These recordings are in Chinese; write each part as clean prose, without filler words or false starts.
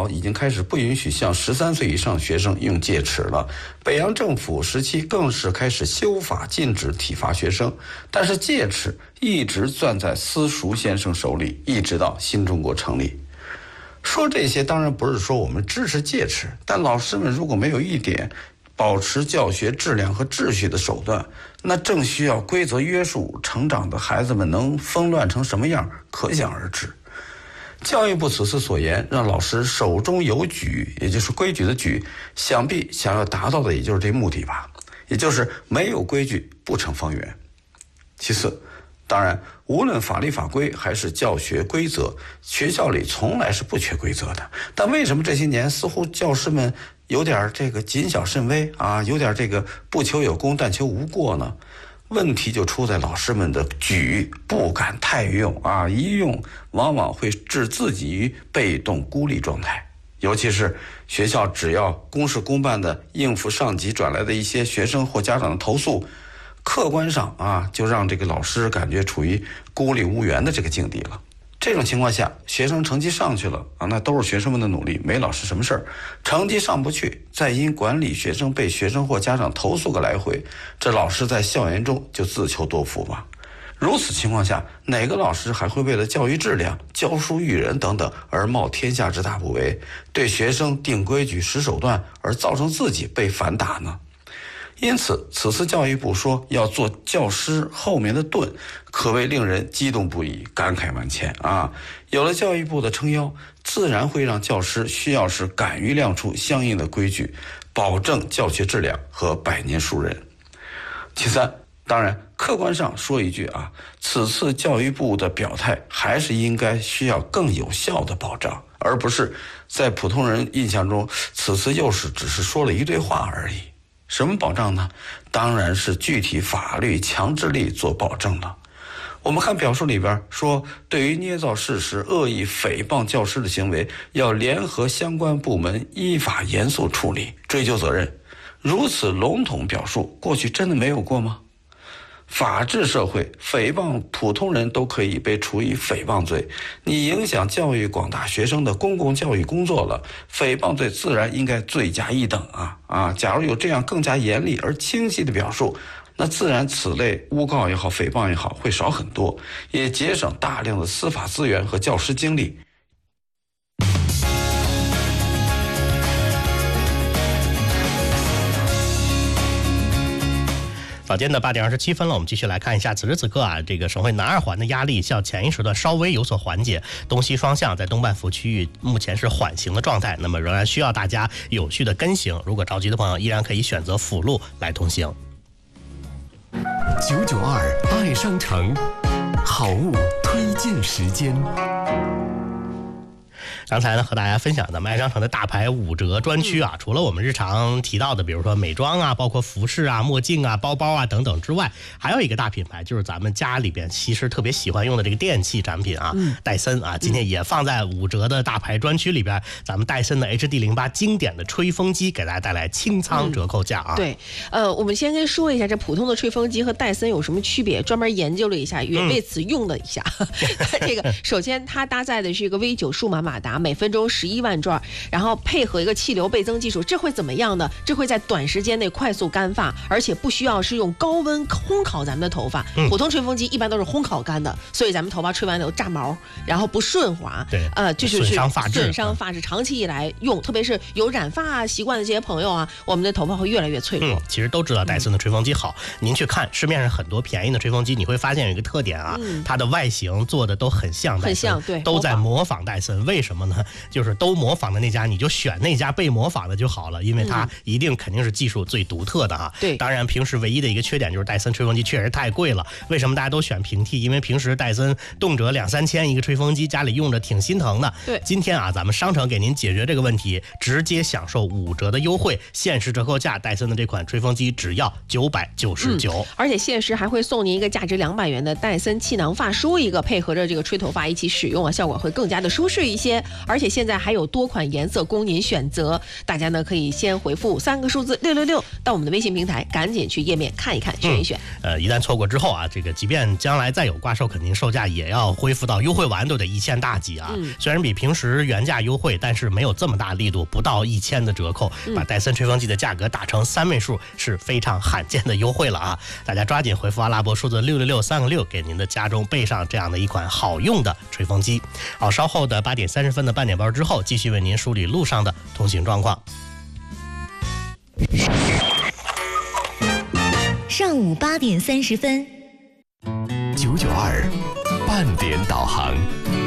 早已经开始不允许向13岁以上学生用戒尺了。北洋政府时期更是开始修法禁止体罚学生，但是戒尺一直攥在私塾先生手里，一直到新中国成立。说这些当然不是说我们支持戒尺，但老师们如果没有一点保持教学质量和秩序的手段，那正需要规则约束成长的孩子们能纷乱成什么样，可想而知。教育部此次所言，让老师手中有矩，也就是规矩的矩，想必想要达到的也就是这目的吧，也就是没有规矩不成方圆。其次，当然无论法律法规还是教学规则，学校里从来是不缺规则的，但为什么这些年似乎教师们有点这个谨小慎微啊，有点这个不求有功但求无过呢？问题就出在老师们的矩不敢太用啊，一用往往会置自己于被动孤立状态。尤其是学校只要公事公办的应付上级转来的一些学生或家长的投诉，客观上啊就让这个老师感觉处于孤立无援的这个境地了。这种情况下，学生成绩上去了啊，那都是学生们的努力，没老师什么事儿。成绩上不去，再因管理学生被学生或家长投诉个来回，这老师在校园中就自求多福吧。如此情况下，哪个老师还会为了教育质量、教书育人等等而冒天下之大不韪，对学生定规矩、使手段，而造成自己被反打呢？因此，此次教育部说要做教师后面的盾，可谓令人激动不已，感慨万千啊！有了教育部的撑腰，自然会让教师需要时敢于亮出相应的规矩，保证教学质量和百年树人。其三，当然客观上说一句啊，此次教育部的表态还是应该需要更有效的保障，而不是在普通人印象中，此次又是只是说了一堆话而已。什么保障呢？当然是具体法律强制力做保证了。我们看表述里边说，对于捏造事实、恶意诽谤教师的行为，要联合相关部门依法严肃处理，追究责任。如此笼统表述，过去真的没有过吗？法治社会，诽谤普通人都可以被处以诽谤罪，你影响教育广大学生的公共教育工作了，诽谤罪自然应该罪加一等啊！假如有这样更加严厉而清晰的表述，那自然此类诬告也好、诽谤也好会少很多，也节省大量的司法资源和教师精力。 早间的8点27分了，我们继续来看一下此时此刻啊，这个省会南二环的压力较前一时段稍微有所缓解，东西双向在东半幅区域目前是缓行的状态，那么仍然需要大家有序的跟行，如果着急的朋友依然可以选择辅路来通行。 992爱商城好物推荐时间。 刚才呢和大家分享的爱商城的大牌5折专区啊，除了我们日常提到的比如说美妆啊，包括服饰啊、墨镜啊、包包啊等等之外，还有一个大品牌就是咱们家里边其实特别喜欢用的这个电器产品啊，戴森啊，今天也放在5折的大牌专区里边，咱们戴森的 HD08 经典的吹风机给大家带来清仓折扣价啊。 对，我们先说一下这普通的吹风机和戴森有什么区别，专门研究了一下，也为此用了一下。这个首先它搭载的是一个 V9 数码马达，每分钟11万转，然后配合一个气流倍增技术，这会怎么样呢？这会在短时间内快速干发，而且不需要是用高温烘烤咱们的头发。普通吹风机一般都是烘烤干的，所以咱们头发吹完了有炸毛，然后不顺滑， 对， 就是损伤发质， 损伤发质。长期以来用，特别是有染发习惯的这些朋友啊，我们的头发会越来越脆弱。 其实都知道戴森的吹风机好，您去看市面上很多便宜的吹风机，你会发现有一个特点啊，它的外形做的都很像戴森， 对， 都在模仿戴森。为什么呢？就是都模仿的那家，你就选那家被模仿的就好了，因为它一定肯定是技术最独特的啊。 对， 当然平时唯一的一个缺点就是戴森吹风机确实太贵了。为什么大家都选平替？因为平时戴森动辄2-3千一个吹风机，家里用着挺心疼的。 对， 今天啊，咱们商城给您解决这个问题，直接享受5折的优惠，限时折扣价，戴森的这款吹风机只要999， 而且限时还会送您一个价值200元的戴森气囊发梳一个，配合着这个吹头发一起使用啊，效果会更加的舒适一些。 而且现在还有多款颜色供您选择。大家呢可以先回复3个数字666到我们的微信平台，赶紧去页面看一看，选一选。 一旦错过之后啊，这个即便将来再有挂售，肯定售价也要恢复到优惠完都得1000大几啊。虽然比平时原价优惠，但是没有这么大力度，不到1000的折扣，把戴森吹风机的价格打成3位数是非常罕见的优惠了啊！大家抓紧回复阿拉伯数字666 3个6，给您的家中备上这样的一款好用的吹风机。好，稍后的8点30分的半点报之后，继续为您梳理路上的通行状况。 上午8点30分 992半点导航。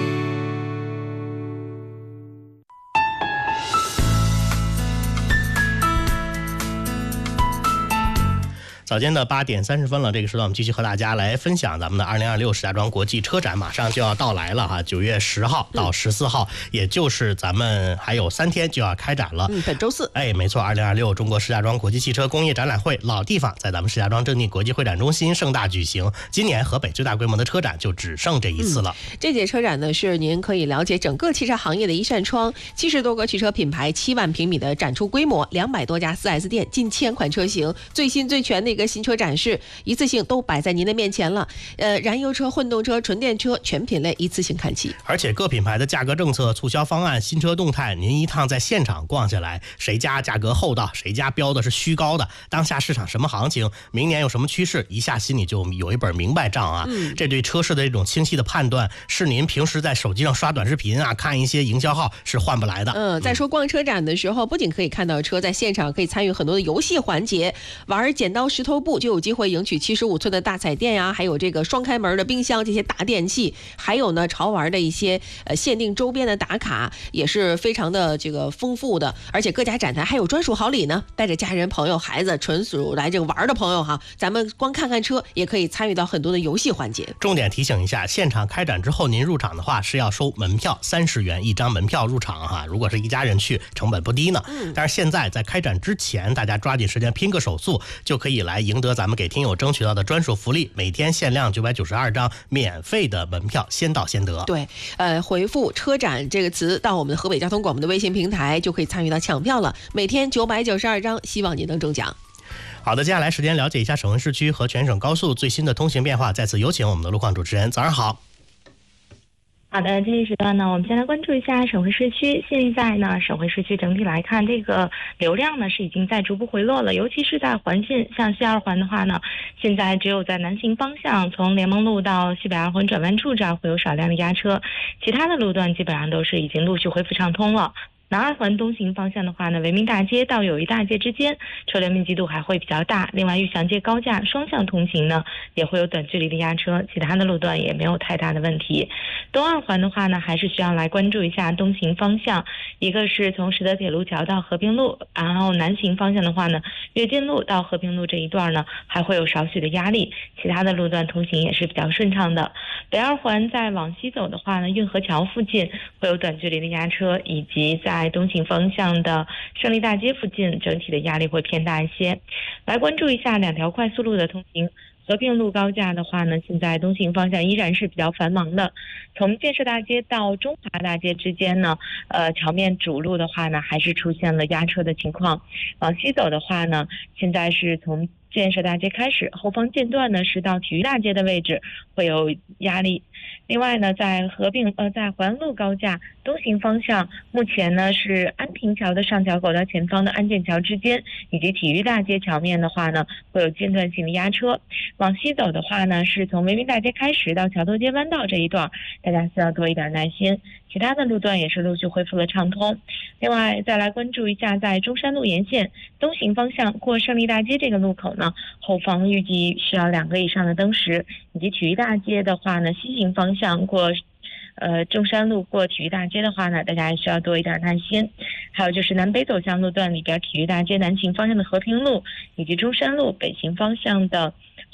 早间的8点30分了，这个时段我们继续和大家来分享咱们的2026石家庄国际车展马上就要到来了哈，9月10号到14号，也就是咱们还有3天就要开展了。 本周四。 没错，2026中国石家庄国际汽车工业展览会老地方在咱们石家庄正定国际会展中心盛大举行。今年河北最大规模的车展就只剩这一次了。 这届车展呢是您可以了解整个汽车行业的一扇窗，70多个汽车品牌，7万平米的展出规模，200多家 4S 店，近1000款车型，最新最全的一个新车展示，一次性都摆在您的面前了。燃油车、混动车、纯电车全品类一次性看齐， 而且各品牌的价格政策、促销方案、新车动态，您一趟在现场逛下来，谁家价格厚道，谁家标的是虚高的，当下市场什么行情，明年有什么趋势，一下心里就有一本明白账啊。这对车市的这种清晰的判断，是您平时在手机上刷短视频啊，看一些营销号是换不来的。 再说逛车展的时候，不仅可以看到车，在现场可以参与很多的游戏环节，玩剪刀石头布就有机会赢取75寸的大彩电呀，还有这个双开门的冰箱，这些大电器，还有呢潮玩的一些限定周边的打卡，也是非常的这个丰富的。而且各家展台还有专属好礼呢，带着家人朋友孩子纯属来这个玩的朋友哈，咱们光看看车也可以参与到很多的游戏环节。 重点提醒一下，现场开展之后您入场的话是要收门票30元一张门票入场哈，如果是一家人去成本不低呢。但是现在在开展之前，大家抓紧时间拼个手速，就可以来赢得咱们给听友争取到的专属福利，每天限量992张免费的门票，先到先得。 对，回复车展这个词到我们的河北交通广播的微信平台，就可以参与到抢票了，每天992张，希望您能中奖。 好的，接下来时间了解一下省会市区和全省高速最新的通行变化，再次有请我们的路况主持人，早上好。 好的，这一时段呢，我们先来关注一下省会市区。现在呢，省会市区整体来看，这个流量呢是已经在逐步回落了，尤其是在环线，像西二环的话呢，现在只有在南行方向，从联盟路到西北二环转弯处这儿会有少量的压车，其他的路段基本上都是已经陆续恢复畅通了。南二环东行方向的话呢，维明大街到友谊大街之间车流密集度还会比较大，另外玉祥街高架双向通行呢也会有短距离的压车，其他的路段也没有太大的问题。东二环的话呢，还是需要来关注一下东行方向，一个是从实德铁路桥到和平路，然后南行方向的话呢，跃进路到和平路这一段呢还会有少许的压力，其他的路段通行也是比较顺畅的。北二环再往西走的话呢，运河桥附近会有短距离的压车，以及在东行方向的胜利大街附近整体的压力会偏大一些。来关注一下2条快速路的通行。和平路高架的话呢，现在东行方向依然是比较繁忙的，从建设大街到中华大街之间呢，桥面主路的话呢，还是出现了压车的情况。往西走的话呢，现在是从建设大街开始，后方间段呢是到体育大街的位置会有压力。另外呢，在在环路高架东行方向，目前呢是安平桥的上桥口到前方的安建桥之间，以及体育大街桥面的话呢，会有间断性的压车。往西走的话呢，是从维明大街开始到桥头街弯道这一段，大家需要多一点耐心。其他的路段也是陆续恢复了畅通。另外再来关注一下，在中山路沿线东行方向过胜利大街这个路口呢，后方预计需要2个以上的灯时，以及体育大街的话呢，西行方向过中山路过体育大街的话呢，大家也需要多一点耐心。还有就是南北走向路段里边，体育大街南行方向的和平路以及中山路北行方向的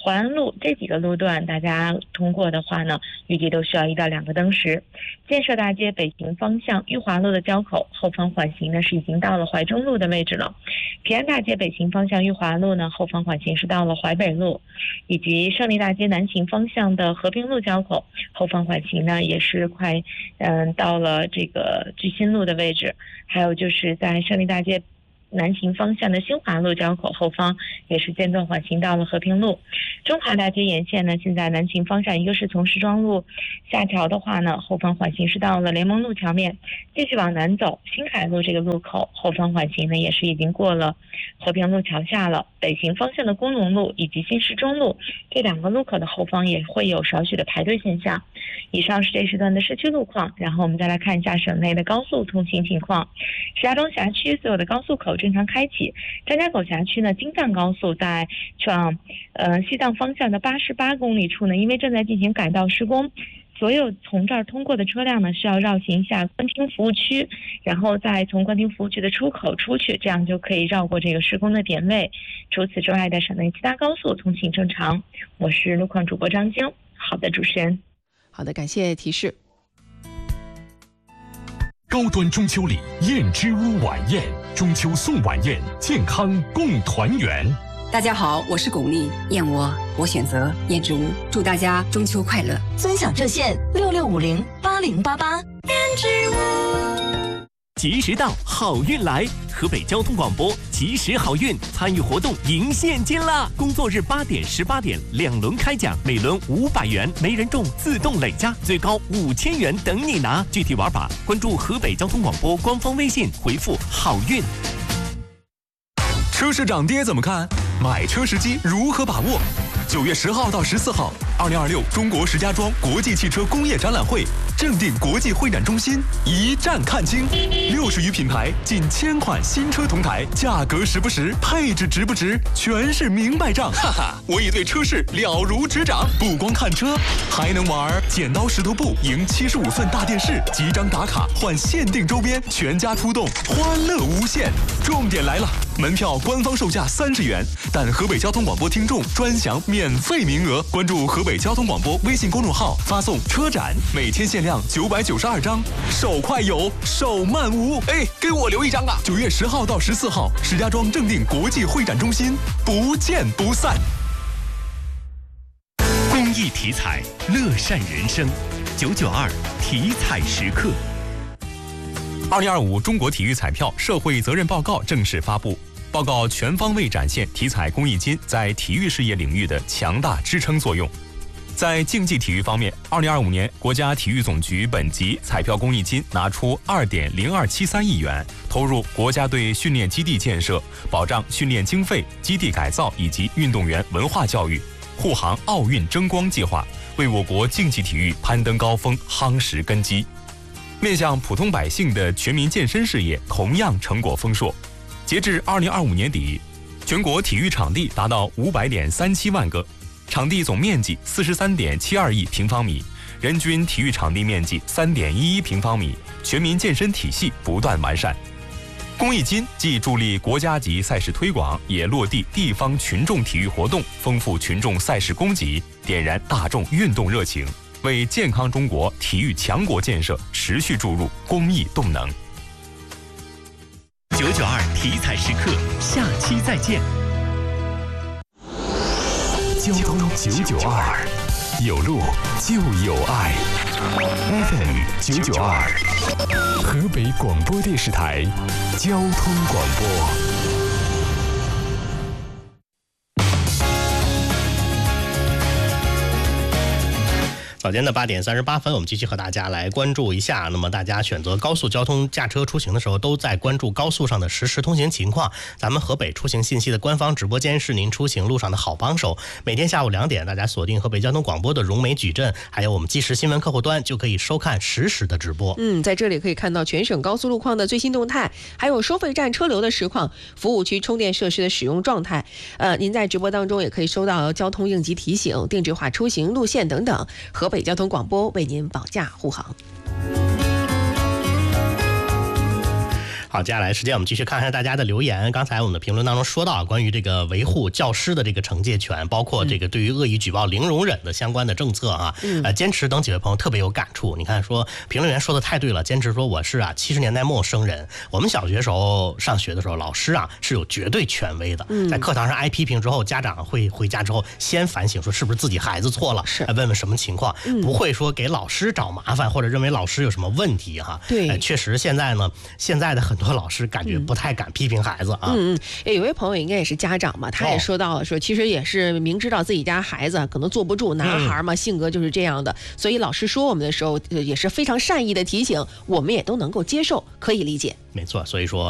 淮安路这几个路段，大家通过的话呢，预计都需要1到2个灯时。建设大街北行方向裕华路的交口后方缓行呢是已经到了怀中路的位置了。平安大街北行方向裕华路呢后方缓行是到了淮北路，以及胜利大街南行方向的和平路交口后方缓行呢也是快到了这个聚新路的位置。还有就是在胜利大街南行方向的新华路交口后方也是间断缓行到了和平路。中华大街沿线呢，现在南行方向一个是从石庄路下桥的话呢，后方缓行是到了联盟路桥面，继续往南走新海路这个路口后方缓行呢也是已经过了和平路桥下了。北行方向的工农路以及新市中路这2个路口的后方也会有少许的排队现象。以上是这时段的市区路况，然后我们再来看一下省内的高速通行情况。石家庄辖区所有的高速口正常开启，张家口辖区呢，京藏高速在去往西藏方向的88公里处呢，因为正在进行改道施工，所有从这儿通过的车辆呢，需要绕行一下官厅服务区，然后再从官厅服务区的出口出去，这样就可以绕过这个施工的点位。除此之外的省内其他高速通行正常。我是路况主播张晶。好的，主持人。 好的，感谢提示。 高端中秋礼燕之屋晚宴，中秋送晚宴，健康共团圆。 大家好，我是巩俐，燕窝我选择燕之屋，祝大家中秋快乐。 尊享热线66508088。燕之屋。 及时到，好运来！河北交通广播及时好运参与活动赢现金啦！工作日8点、18点2轮开奖，每轮500元，没人中自动累加，最高5000元等你拿。具体玩法关注河北交通广播官方微信，回复好运。 车市涨跌怎么看？买车时机如何把握？9月10号到14号，2026中国石家庄国际汽车工业展览会正定国际会展中心一站看清，60余品牌，近1000款新车同台，价格实不实，配置值不值，全是明白账。哈哈，我已对车市了如指掌，不光看车，还能玩剪刀石头布赢75寸大电视，集章打卡换限定周边，全家出动，欢乐无限。重点来了，门票官方售价30元，但河北交通广播听众专享免费名额。关注河北交通广播微信公众号，发送车展，每天限量992张，手快有，手慢无。哎，给我留1张啊！9月10号到14号，石家庄正定国际会展中心，不见不散。 公益体彩，乐善人生。992体彩时刻。 2025中国体育彩票社会责任报告正式发布。报告全方位展现体彩公益金在体育事业领域的强大支撑作用。在竞技体育方面，2025年国家体育总局本级彩票公益金拿出2.0273亿元，投入国家队训练基地建设，保障训练经费、基地改造以及运动员文化教育，护航奥运争光计划，为我国竞技体育攀登高峰夯实根基。面向普通百姓的全民健身事业同样成果丰硕。截至2025年底，全国体育场地达到500.37万个，场地总面积43.72亿平方米，人均体育场地面积3.11平方米，全民健身体系不断完善。公益金既助力国家级赛事推广，也落地地方群众体育活动，丰富群众赛事供给，点燃大众运动热情，为健康中国体育强国建设持续注入公益动能。 992体彩时刻，下期再见。 交通992，有路就有爱。FM 992，河北广播电视台交通广播。 早间的8点38分，我们继续和大家来关注一下。那么大家选择高速交通驾车出行的时候，都在关注高速上的实时通行情况。咱们河北出行信息的官方直播间是您出行路上的好帮手。每天下午2点，大家锁定河北交通广播的融媒矩阵，还有我们即时新闻客户端，就可以收看实时的直播。 在这里可以看到全省高速路况的最新动态，还有收费站车流的实况、服务区充电设施的使用状态。您在直播当中也可以收到交通应急提醒、定制化出行路线等等。河北交通广播为您保驾护航。 好，接下来时间我们继续看看大家的留言。刚才我们的评论当中说到关于这个维护教师的这个惩戒权，包括这个对于恶意举报零容忍的相关的政策啊。坚持等几位朋友特别有感触。你看说评论员说的太对了，坚持说我是70年代末生人，我们小学时候上学的时候，老师是有绝对权威的，在课堂上挨批评之后，家长会回家之后先反省说是不是自己孩子错了，问问什么情况，不会说给老师找麻烦或者认为老师有什么问题哈。 对， 确实现在的很多老师感觉不太敢批评孩子啊。 有位朋友应该也是家长嘛，他也说到了说，其实也是明知道自己家孩子可能坐不住，男孩嘛，性格就是这样的，所以老师说我们的时候也是非常善意的提醒，我们也都能够接受，可以理解。 没错，所以说